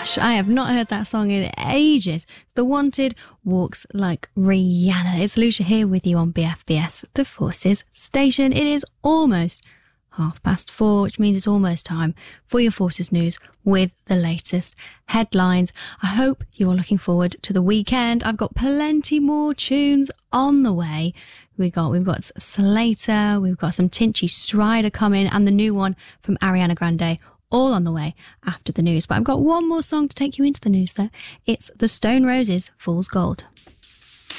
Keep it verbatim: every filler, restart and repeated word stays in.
gosh, I have not heard that song in ages. The Wanted, Walks Like Rihanna. It's Lucia here with you on B F B S, the Forces station. It is almost half past four, which means it's almost time for your Forces news with the latest headlines. I hope you're looking forward to the weekend. I've got plenty more tunes on the way. We got, we've got Slater, we've got some Tinchy Strider coming, and the new one from Ariana Grande, all on the way after the news. But I've got one more song to take you into the news though. It's the Stone Roses, Fool's Gold.